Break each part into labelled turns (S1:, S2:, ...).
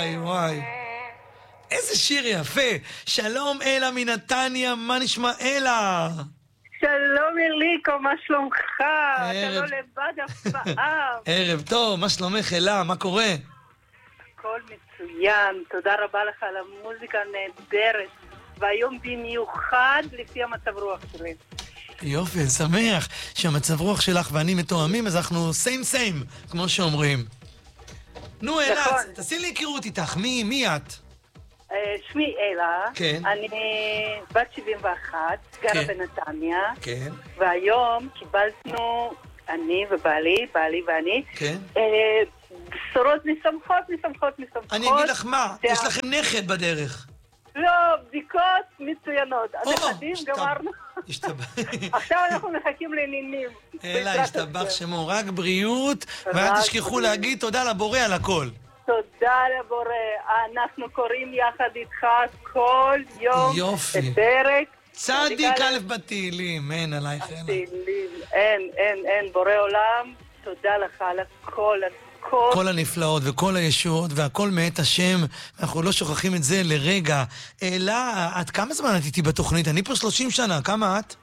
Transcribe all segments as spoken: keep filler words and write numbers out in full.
S1: וואי, וואי. איזה שיר יפה. שלום אלה מנתניה, מה נשמע אלה?
S2: שלום אליקו, מה שלומך? אתה
S1: ערב.
S2: לא לבד אף פעם.
S1: ערב טוב, מה שלומך אלה? מה קורה?
S2: הכל מצוין, תודה רבה לך על המוזיקה הנהדרת, והיום במיוחד לפי המצב רוח שלי.
S1: יופי, אני שמח שהמצב רוח שלך ואני מתואמים, אז אנחנו סיים סיים, כמו שאומרים. נו אלה,
S2: נכון.
S1: תעשי לי היכרות איתך, מי, מי את?
S2: אה, שמי אלה,
S1: כן.
S2: אני בת שבעים ואחת, גרה
S1: כן.
S2: בנתניה,
S1: כן.
S2: והיום קיבלנו, אני ובעלי, בעלי ואני,
S1: כן.
S2: אה, בשורות משמחות, משמחות, משמחות.
S1: אני אגיד לך מה,
S2: שה-
S1: יש לכם נכד בדרך.
S2: לא, בדיקות מצוינות.
S1: או,
S2: הנכדים
S1: השתבח.
S2: גמרנו.
S1: השתבח.
S2: עכשיו אנחנו מחכים לנינים.
S1: אלא
S2: בעזרת
S1: השתבח
S2: השם.
S1: שמו, רק בריאות, ואל
S2: רק
S1: תשכחו
S2: בריאות.
S1: להגיד תודה לבורא על הכל.
S2: תודה לבורא. אנחנו קוראים יחד איתך כל יום.
S1: יופי.
S2: את פרק.
S1: צדיק א' בתהילים, אין עלייך אלא.
S2: תהילים. אין, אין, אין. בורא עולם, תודה לך על הכל, על הכל.
S1: כל הנפלאות וכל הישועות והכל מאת השם, אנחנו לא שוכחים את זה לרגע. אלא, את כמה זמן את איתי בתוכנית? אני פה שלושים שנה, כמה את?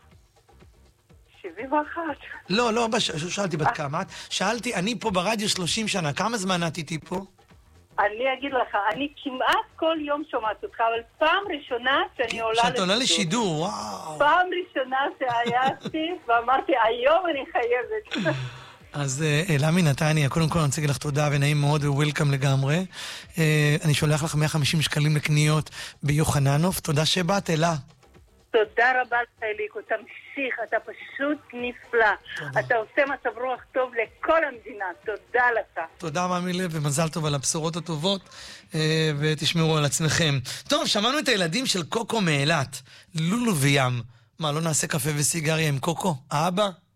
S2: שבעים ואחת.
S1: לא, לא, בש... שאלתי בת כמה את. שאלתי, אני פה ברדיו שלושים שנה, כמה זמן את איתי פה?
S2: אני אגיד לך, אני כמעט כל יום שומעת אותך, אבל פעם ראשונה שאני עולה
S1: שאת עולה לשידור, וואו.
S2: פעם ראשונה שהייתי, ואמרתי, היום אני חייבת.
S1: אז אלה מנתניה, קודם כל אני רוצה להגיד לך תודה ונעים מאוד ווילקאם לגמרי. אה, אני שולח לך מאה וחמישים שקלים לקניות ביוחננוף, תודה שבאת אלה.
S2: תודה רבה לך אליקו, תמשיך, אתה פשוט נפלא.
S1: תודה.
S2: אתה עושה מצב רוח טוב לכל המדינה, תודה לך.
S1: תודה מאמי לב ומזל טוב על הבשורות הטובות, אה, ותשמרו על עצמכם. טוב, שמענו את הילדים של קוקו מאילת, לולו וים. מה, לא נעשה קפה וסיגריה עם קוקו? האבא?